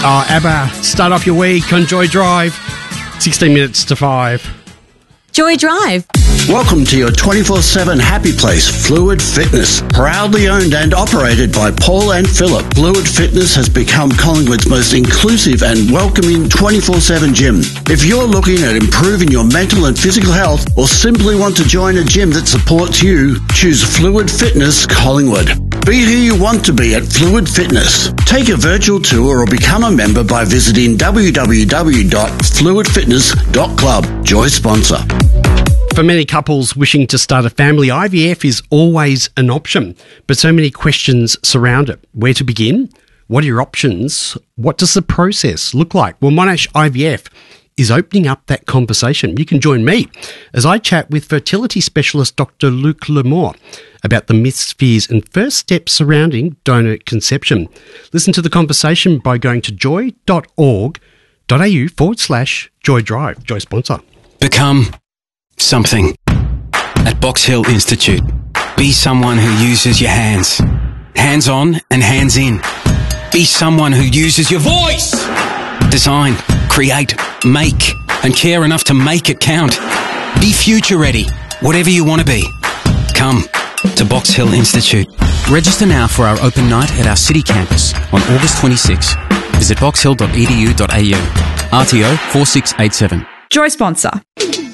ABBA, start off your week on Joy Drive, 16 minutes to 5. Joy Drive. Welcome to your 24/7 happy place, Fluid Fitness. Proudly owned and operated by Paul and Philip, Fluid Fitness has become Collingwood's most inclusive and welcoming 24/7 gym. If you're looking at improving your mental and physical health or simply want to join a gym that supports you, choose Fluid Fitness Collingwood. Be who you want to be at Fluid Fitness. Take a virtual tour or become a member by visiting www.fluidfitness.club. Joy sponsor. For many couples wishing to start a family, IVF is always an option, but so many questions surround it. Where to begin? What are your options? What does the process look like? Well, Monash IVF is opening up that conversation. You can join me as I chat with fertility specialist Dr. Luke Lemore about the myths, fears and first steps surrounding donor conception. Listen to the conversation by going to joy.org.au/Joy Drive. Joy sponsor. Become something at Box Hill Institute. Be someone who uses your hands. Hands on and hands in. Be someone who uses your voice. Design, create, make, and care enough to make it count. Be future ready, whatever you want to be. Come to Box Hill Institute. Register now for our open night at our city campus on August 26. Visit boxhill.edu.au. RTO 4687. Joy sponsor.